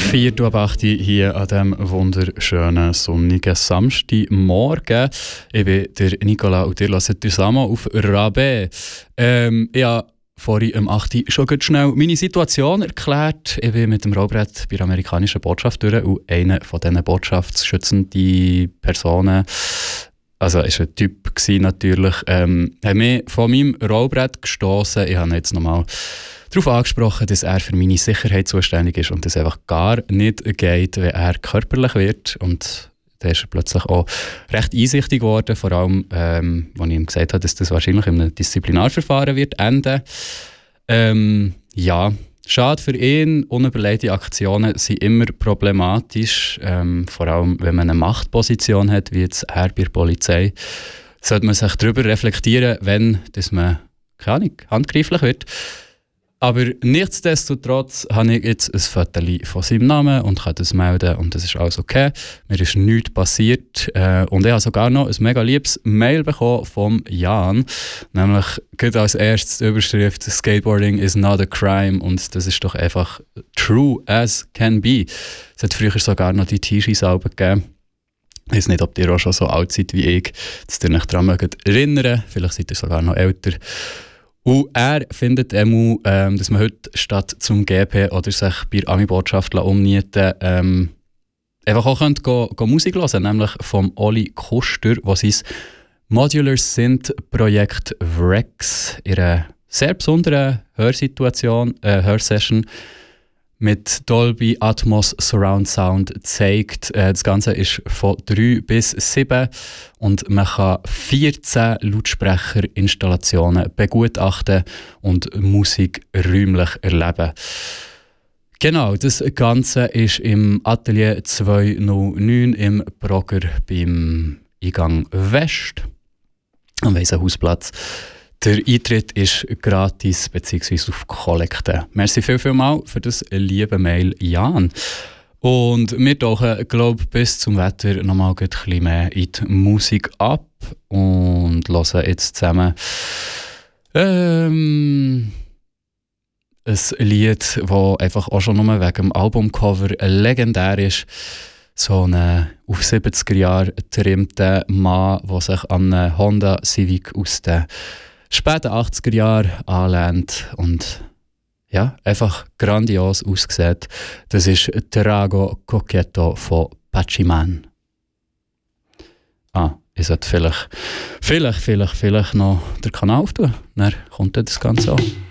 4:08 hier an diesem wunderschönen sonnigen Samstagmorgen. Ich bin der Nicola und ihr hört zusammen auf Rabais. Ich habe vorhin um 8 Uhr schon ganz schnell meine Situation erklärt. Ich bin mit dem Rollbrett bei der amerikanischen Botschaft durch und eine von diesen botschaftsschützenden Personen, also es war ein Typ natürlich, hat mich von meinem Rollbrett gestoßen. Ich habe jetzt nochmal darauf angesprochen, dass er für meine Sicherheit zuständig ist und es einfach gar nicht geht, wenn er körperlich wird. Und da ist er plötzlich auch recht einsichtig geworden, vor allem, als ich ihm gesagt habe, dass das wahrscheinlich in einem Disziplinarverfahren wird enden. Ja, schade für ihn. Unüberlegte Aktionen sind immer problematisch, vor allem wenn man eine Machtposition hat, wie jetzt er bei der Polizei. Sollte man sich darüber reflektieren, wenn dass man, keine Ahnung, handgreiflich wird. Aber nichtsdestotrotz habe ich jetzt ein Foto von seinem Namen und kann das melden und das ist alles okay. Mir ist nichts passiert und ich habe sogar noch ein mega liebes Mail bekommen vom Jan, nämlich gerade als erstes die Überschrift «Skateboarding is not a crime» und das ist doch einfach true as can be. Es hat früher sogar noch die T-Shirts gegeben. Ich weiß nicht, ob ihr auch schon so alt seid wie ich, dass ihr euch daran erinnern. Vielleicht seid ihr sogar noch älter. Und er findet auch, dass man heute statt zum GP oder sich bei Ami-Botschaft umnieten einfach auch go Musik hören, nämlich vom Oli Kuster, der sein Modular Synth-Projekt Vrex in einer sehr besonderen Hörsession mit Dolby Atmos Surround Sound zeigt. Das Ganze ist von 3 bis 7 und man kann 14 Lautsprecherinstallationen begutachten und Musik räumlich erleben. Genau, das Ganze ist im Atelier 209 im Brogger beim Eingang West am Waisenhausplatz. Der Eintritt ist gratis bzw. auf Kollekte. Merci vielmals für das liebe Mail, Jan. Und wir tauchen, glaube ich, bis zum Wetter nochmal ein bisschen mehr in die Musik ab und hören jetzt zusammen ein Lied, das einfach auch schon nur wegen dem Albumcover legendär ist. So ein auf 70er Jahre getrimmter Mann, der sich an einen Honda Civic aus den späten 80er Jahren anlehnt und ja, einfach grandios aussieht. Das ist Trago Coquetto von Pachiman. Ich sollte vielleicht noch den Kanal auftun. Dann kommt das Ganze an.